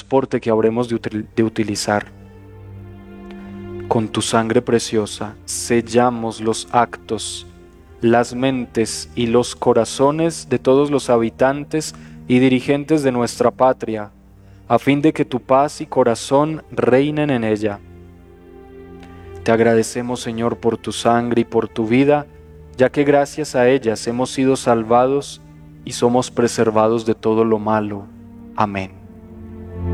transporte que habremos de utilizar. Con tu sangre preciosa sellamos los actos, las mentes y los corazones de todos los habitantes y dirigentes de nuestra patria, a fin de que tu paz y corazón reinen en ella. Te agradecemos, Señor, por tu sangre y por tu vida, ya que gracias a ellas hemos sido salvados y somos preservados de todo lo malo. Amén.